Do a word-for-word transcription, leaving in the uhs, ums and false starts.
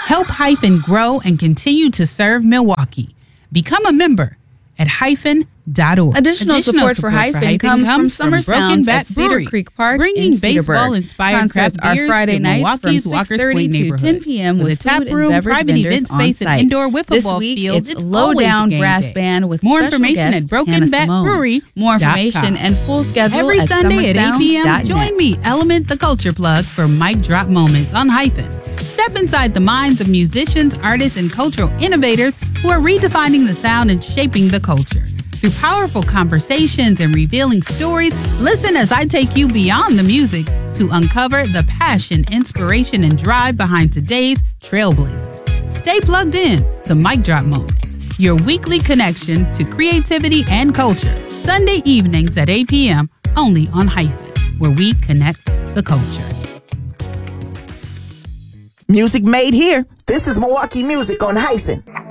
Help Hyphen grow and continue to serve Milwaukee. Become a member at hyphen dot org. Additional, Additional support, support for Hyphen, for Hyphen comes, comes from Summer Sounds at Cedar Brewery, Creek Park bringing in baseball-inspired craft are beers Friday to nights Milwaukee's from Walker's six thirty Point to neighborhood. ten p.m. with, with a tap food room, and beverage private vendors event on space, and site. indoor wiffle This ball week, fields. it's Lowdown Brass day. Band with more special information guest at Broken Hannah Bat Simone. Brewery. More information and full schedule Every at Sunday at eight p.m. summersounds dot net. Join me, Element the Culture Plug, for Mic Drop Moments on Hyphen. Step inside the minds of musicians, artists, and cultural innovators who are redefining the sound and shaping the culture. Through powerful conversations and revealing stories, listen as I take you beyond the music to uncover the passion, inspiration, and drive behind today's trailblazers. Stay plugged in to Mic Drop Moments, your weekly connection to creativity and culture. Sunday evenings at eight p.m. only on Hyphen, where we connect the culture. Music made here. This is Milwaukee Music on Hyphen.